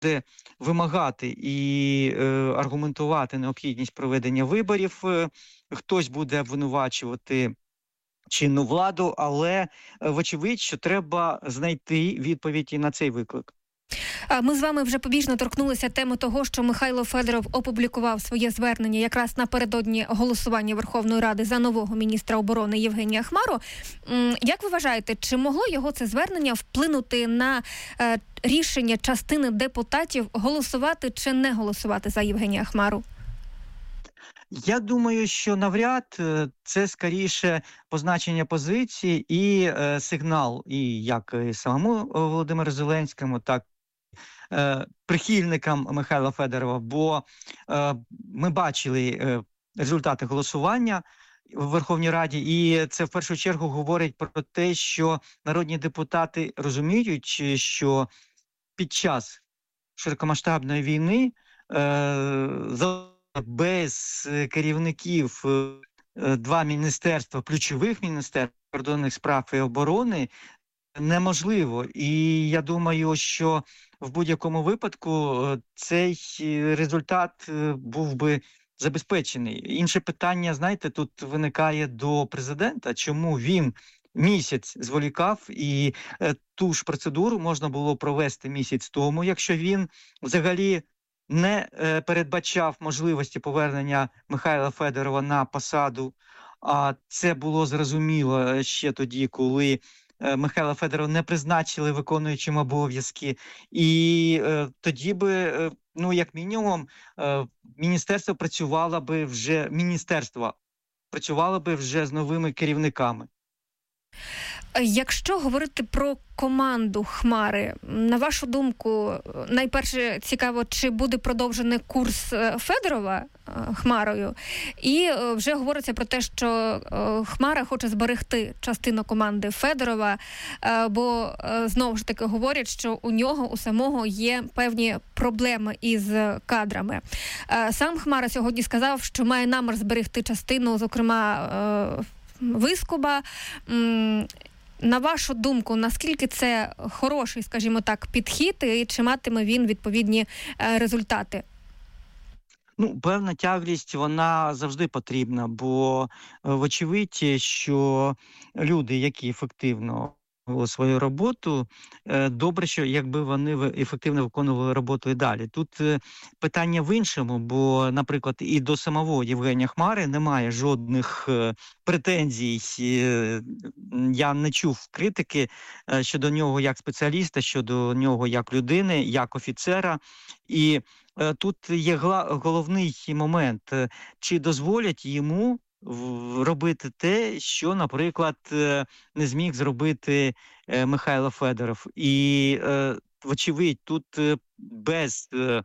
буде вимагати і аргументувати необхідність проведення виборів. Хтось буде обвинувачувати чинну владу, але вочевидь, що треба знайти відповідь і на цей виклик. Ми з вами вже побіжно торкнулися теми того, що Михайло Федоров опублікував своє звернення якраз напередодні голосування Верховної Ради за нового міністра оборони Євгенія Хмару. Як ви вважаєте, чи могло його це звернення вплинути на рішення частини депутатів голосувати чи не голосувати за Євгенія Хмару? Я думаю, що навряд. Це скоріше позначення позиції і сигнал і як і самому Володимиру Зеленському, так прихильникам Михайла Федорова, бо ми бачили результати голосування в Верховній Раді, і це в першу чергу говорить про те, що народні депутати розуміють, що під час широкомасштабної війни без керівників два міністерства, ключових міністерств закордонних справ і оборони, неможливо. І я думаю, що в будь-якому випадку цей результат був би забезпечений. Інше питання, знаєте, тут виникає до президента, чому він місяць зволікав, і ту ж процедуру можна було провести місяць тому, якщо він взагалі не передбачав можливості повернення Михайла Федорова на посаду. А це було зрозуміло ще тоді, коли Михайла Федорова не призначили виконуючим обов'язки. І тоді би, як мінімум, міністерство працювало би вже з новими керівниками. Якщо говорити про команду Хмари, на вашу думку, найперше цікаво, чи буде продовжений курс Федорова Хмарою, і вже говориться про те, що Хмара хоче зберегти частину команди Федорова, бо знову ж таки говорять, що у нього у самого є певні проблеми із кадрами. Сам Хмара сьогодні сказав, що має намір зберегти частину, зокрема, Вискуба. На вашу думку, наскільки це хороший, скажімо так, підхід, і чи матиме він відповідні результати? Певна тяглість, вона завжди потрібна, бо вочевидь, що люди, які ефективно свою роботу, добре, що якби вони ефективно виконували роботу і далі. Тут питання в іншому, бо, наприклад, і до самого Євгенія Хмари немає жодних претензій. Я не чув критики щодо нього як спеціаліста, щодо нього як людини, як офіцера. І тут є головний момент, чи дозволять йому робити те, що, наприклад, не зміг зробити Михайло Федоров. І, вочевидь, тут без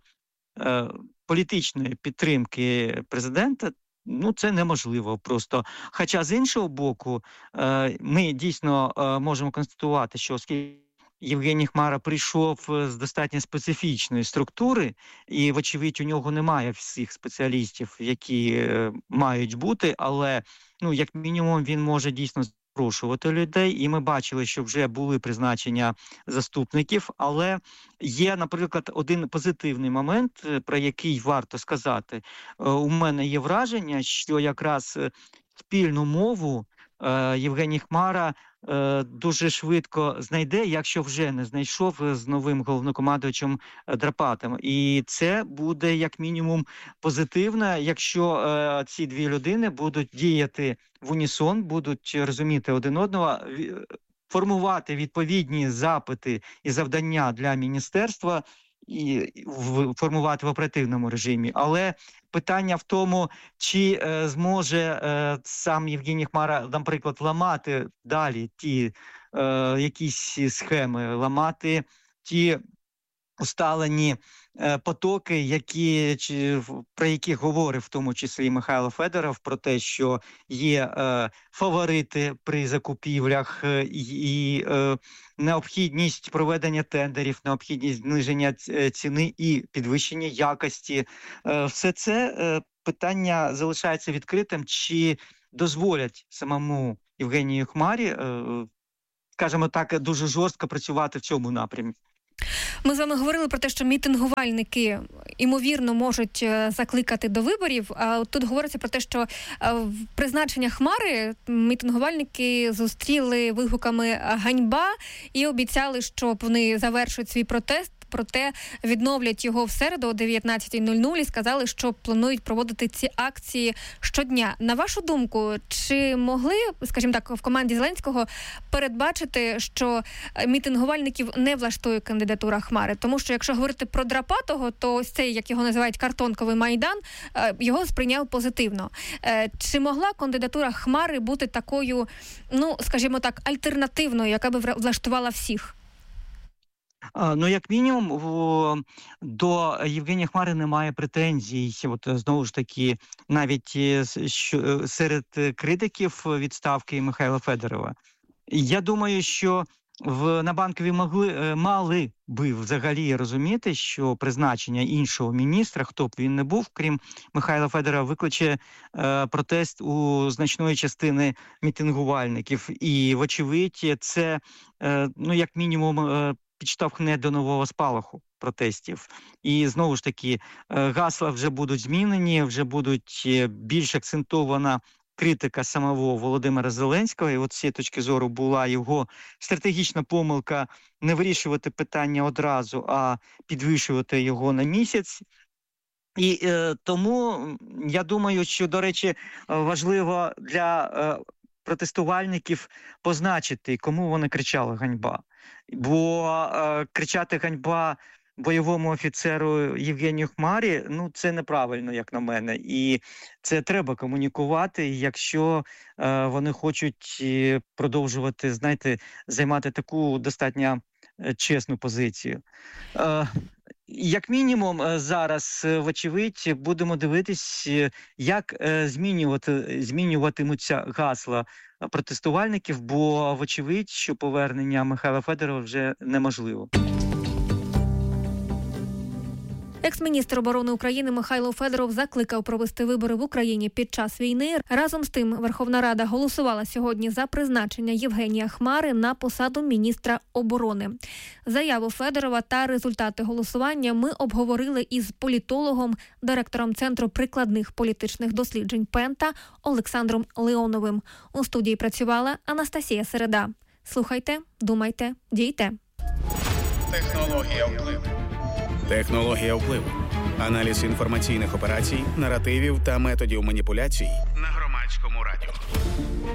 політичної підтримки президента це неможливо просто. Хоча, з іншого боку, ми дійсно можемо констатувати, що оскільки Євгеній Хмара прийшов з достатньо специфічної структури, і, вочевидь, у нього немає всіх спеціалістів, які мають бути, але, як мінімум, він може дійсно запрошувати людей, і ми бачили, що вже були призначення заступників, але є, наприклад, один позитивний момент, про який варто сказати. У мене є враження, що якраз спільну мову Євгеній Хмара дуже швидко знайде, якщо вже не знайшов з новим головнокомандувачем Драпатом. І це буде, як мінімум, позитивно, якщо ці дві людини будуть діяти в унісон, будуть розуміти один одного, формувати відповідні запити і завдання для міністерства, і формувати в оперативному режимі. Але питання в тому, чи зможе сам Євгеній Хмара, наприклад, ламати далі ті якісь схеми, ламати ті усталені потоки, про які говорив в тому числі Михайло Федоров, про те, що є фаворити при закупівлях і необхідність проведення тендерів, необхідність зниження ціни і підвищення якості. Все це питання залишається відкритим, чи дозволять самому Євгенію Хмарі, скажімо так, дуже жорстко працювати в цьому напрямі. Ми з вами говорили про те, що мітингувальники, ймовірно, можуть закликати до виборів, а тут говориться про те, що призначення Хмари мітингувальники зустріли вигуками «ганьба» і обіцяли, що вони завершують свій протест, проте відновлять його в середу о 19:00 і сказали, що планують проводити ці акції щодня. На вашу думку, чи могли, скажімо так, в команді Зеленського передбачити, що мітингувальників не влаштує кандидатура Хмари? Тому що, якщо говорити про Драпатого, то ось цей, як його називають, картонковий Майдан, його сприйняв позитивно. Чи могла кандидатура Хмари бути такою, ну, скажімо так, альтернативною, яка би влаштувала всіх? Ну, як мінімум, до Євгенія Хмари немає претензій. От знову ж таки, навіть серед критиків відставки Михайла Федорова. Я думаю, що на Банковій мали би взагалі розуміти, що призначення іншого міністра, хто б він не був, крім Михайла Федорова, викличе протест у значної частини мітингувальників. І, вочевидь, це, ну, як мінімум, підштовхне до нового спалаху протестів. І, знову ж таки, гасла вже будуть змінені, вже будуть більш акцентована критика самого Володимира Зеленського. І от з цієї точки зору була його стратегічна помилка не вирішувати питання одразу, а підвищувати його на місяць. І тому, я думаю, що, до речі, важливо для протестувальників позначити, кому вони кричали «ганьба». Бо кричати «ганьба» бойовому офіцеру Євгенію Хмарі, ну, це неправильно, як на мене. І це треба комунікувати, якщо вони хочуть продовжувати, знаєте, займати таку достатньо чесну позицію. Як мінімум, зараз, вочевидь, будемо дивитись, як змінюватимуться гасла протестувальників, бо, вочевидь, що повернення Михайла Федорова вже неможливо. Екс-міністр оборони України Михайло Федоров закликав провести вибори в Україні під час війни. Разом з тим, Верховна Рада голосувала сьогодні за призначення Євгенія Хмари на посаду міністра оборони. Заяву Федорова та результати голосування ми обговорили із політологом, директором Центру прикладних політичних досліджень ПЕНТА Олександром Леоновим. У студії працювала Анастасія Середа. Слухайте, думайте, дійте. Технологія впливу. Технологія впливу. Аналіз інформаційних операцій, наративів та методів маніпуляцій на Громадському радіо.